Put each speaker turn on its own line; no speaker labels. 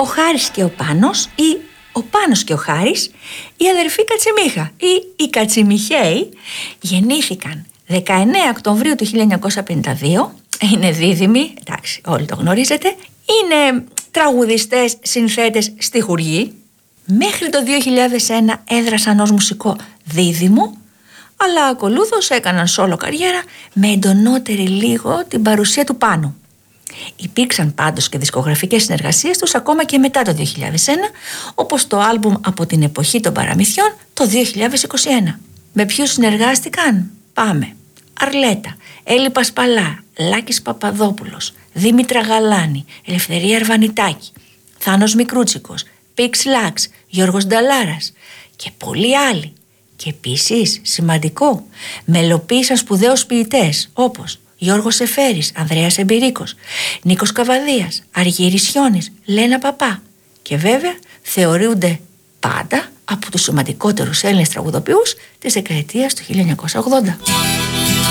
Χάρης και ο Πάνος ή ο Πάνος και ο Χάρης, η αδερφή Κατσιμίχα ή οι Κατσιμιχαίοι, γεννήθηκαν 19 Οκτωβρίου του 1952, είναι δίδυμοι, εντάξει όλοι το γνωρίζετε, είναι τραγουδιστές, συνθέτες, στιχουργοί. Μέχρι το 2001 έδρασαν ως μουσικό δίδυμο, αλλά ακολούθως έκαναν σόλο καριέρα με εντονότερη λίγο την παρουσία του Πάνου. Υπήρξαν πάντως και δισκογραφικές συνεργασίες τους ακόμα και μετά το 2001, όπως το άλμπουμ από την εποχή των παραμυθιών το 2021. Με ποιους συνεργάστηκαν? Πάμε. Αρλέτα, Έλλη Πασπαλά, Λάκης Παπαδόπουλος, Δήμητρα Γαλάνη, Ελευθερία Αρβανιτάκη, Θάνος Μικρούτσικος, Πίξ Λάξ, Γιώργος Νταλάρας και πολλοί άλλοι. Και επίσης σημαντικό, μελοποίησαν σπουδαίους ποιητές όπως Γιώργος Σεφέρης, Ανδρέας Εμπειρίκος, Νίκος Καβαδίας, Αργύρης Χιώνης, Λένα Παπά. Και βέβαια θεωρούνται πάντα από τους σημαντικότερους Έλληνες τραγουδοποιούς της δεκαετίας του 1980.